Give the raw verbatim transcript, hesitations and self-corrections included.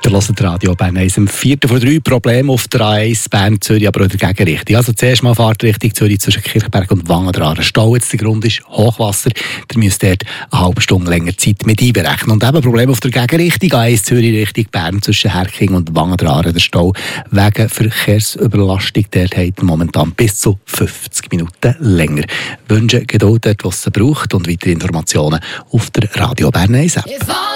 Ihr hört Radio Bern eins. Am vierten vor drei Probleme auf der A eins Bern-Zürich, aber auch der Gegenrichtung. Also zuerst mal Fahrtrichtung Zürich zwischen Kirchberg und Wangen dran. Stau jetzt, der Grund ist Hochwasser. Ihr müsst dort eine halbe Stunde länger Zeit mit einberechnen. Und eben Problem auf der Gegenrichtung. A eins Zürich Richtung Bern zwischen Herking und Wangen dran. Der Stau wegen Verkehrsüberlastung. Dort hat er momentan bis zu fünfzig Minuten länger. Wünsche Geduld dort, was es braucht, und weitere Informationen auf der Radio Bern eins App.